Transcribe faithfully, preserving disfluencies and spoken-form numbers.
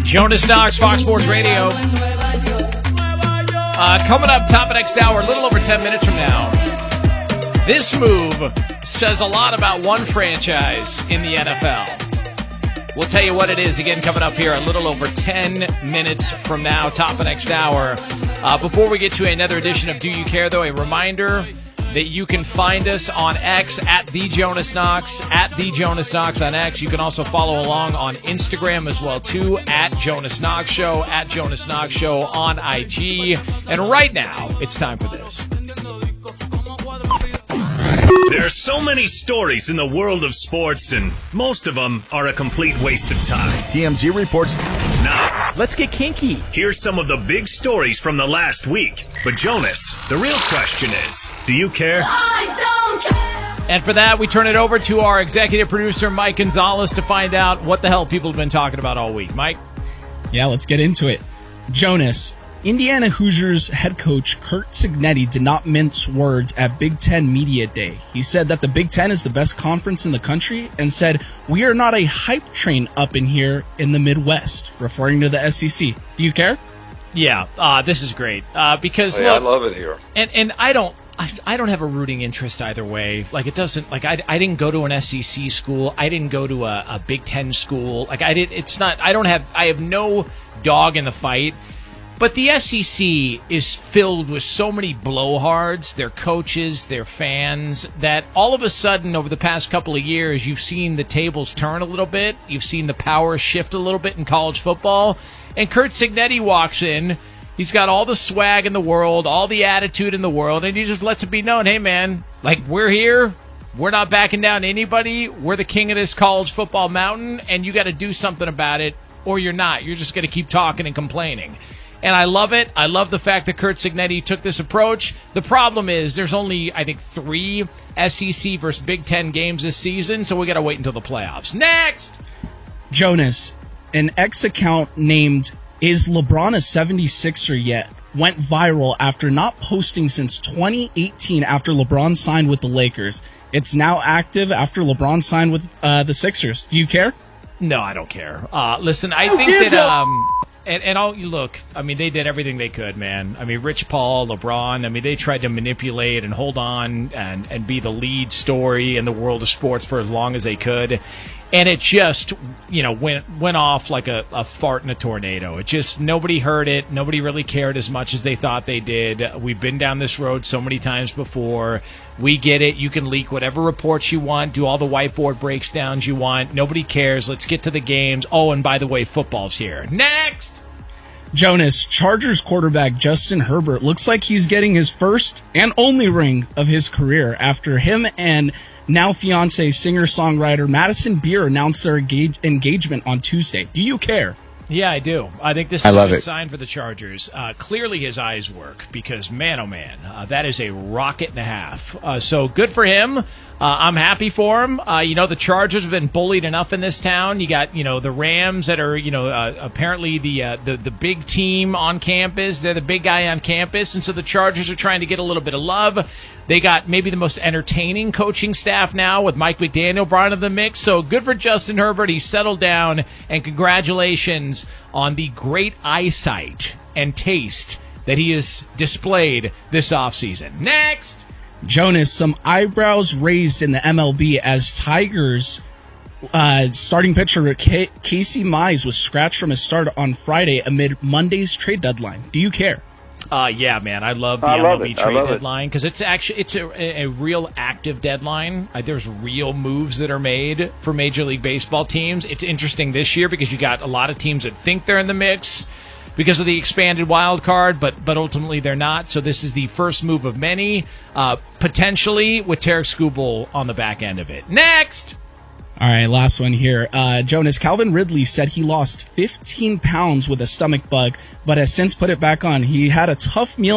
Jonas Knox, Fox Sports Radio. Uh, coming up top of next hour, a little over ten minutes from now. This move says a lot about one franchise in the N F L. We'll tell you what it is again coming up here a little over ten minutes from now, top of next hour. Uh, before we get to another edition of Do You Care, though, a reminder that you can find us on X at The Jonas Knox, at The Jonas Knox on X. You can also follow along on Instagram as well, too, at Jonas Knox Show, at Jonas Knox Show on I G. And right now, it's time for this. There are so many stories in the world of sports, and most of them are a complete waste of time. T M Z reports. Now, let's get kinky. Here's some of the big stories from the last week. But Jonas, the real question is, do you care? I don't care. And for that, we turn it over to our executive producer, Mike Gonzalez, to find out what the hell people have been talking about all week. Mike? Yeah, let's get into it. Jonas, Indiana Hoosiers head coach Curt Cignetti did not mince words at Big Ten Media Day. He said that the Big Ten is the best conference in the country and said, "We are not a hype train up in here in the Midwest," referring to the S E C. Do you care? Yeah, uh, this is great uh, because hey, look, I love it here. And and I don't. I, I don't have a rooting interest either way. Like, it doesn't, like, I, I didn't go to an S E C school. I didn't go to a, a Big Ten school. Like, I did, it's not, I don't have, I have no dog in the fight. But the S E C is filled with so many blowhards, their coaches, their fans, that all of a sudden over the past couple of years, you've seen the tables turn a little bit. You've seen the power shift a little bit in college football. And Curt Cignetti walks in. He's got all the swag in the world, all the attitude in the world, and he just lets it be known, hey, man, like, we're here. We're not backing down to anybody. We're the king of this college football mountain, and you got to do something about it, or you're not. You're just going to keep talking and complaining. And I love it. I love the fact that Curt Cignetti took this approach. The problem is there's only, I think, three S E C versus Big Ten games this season, so we got to wait until the playoffs. Next! Jonas, an X account named Is LeBron a seventy-sixer Yet? Went viral after not posting since twenty eighteen after LeBron signed with the Lakers. It's now active after LeBron signed with uh, the Sixers. Do you care? No, I don't care. Uh, listen, I think that... Um, And, and I'll, look, I mean, they did everything they could, man. I mean, Rich Paul, LeBron, I mean, they tried to manipulate and hold on and, and be the lead story in the world of sports for as long as they could. And it just, you know, went went off like a, a fart in a tornado. It just, nobody heard it. Nobody really cared as much as they thought they did. We've been down this road so many times before. We get it. You can leak whatever reports you want, do all the whiteboard breakdowns you want. Nobody cares. Let's get to the games. Oh, and by the way, football's here. Next! Jonas, Chargers quarterback Justin Herbert looks like he's getting his first and only ring of his career after him and now fiancé singer-songwriter Madison Beer announced their engage- engagement on Tuesday. Do you care? Yeah, I do. I think this is I a love good it. sign for the Chargers. Uh, clearly his eyes work because, man, oh, man, uh, that is a rocket and a half. Uh, so good for him. Uh, I'm happy for him. Uh, you know, the Chargers have been bullied enough in this town. You got, you know, the Rams that are, you know, uh, apparently the, uh, the the big team on campus. They're the big guy on campus, and so the Chargers are trying to get a little bit of love. They got maybe the most entertaining coaching staff now with Mike McDaniel brought into the mix. So good for Justin Herbert. He's settled down, and congratulations on the great eyesight and taste that he has displayed this offseason. Next! Jonas, some eyebrows raised in the M L B as Tigers uh, starting pitcher K- Casey Mize was scratched from his start on Friday amid Monday's trade deadline. Do you care? Uh, yeah, man, I love the I love M L B it. I trade love it. deadline because it's actually it's a, a real active deadline. Uh, there's real moves that are made for Major League Baseball teams. It's interesting this year because you got a lot of teams that think they're in the mix because of the expanded wild card, but but ultimately they're not. So this is the first move of many, uh, potentially with Tarek Skubal on the back end of it. Next! All right, last one here. Uh, Jonas, Calvin Ridley said he lost fifteen pounds with a stomach bug, but has since put it back on. He had a tough meal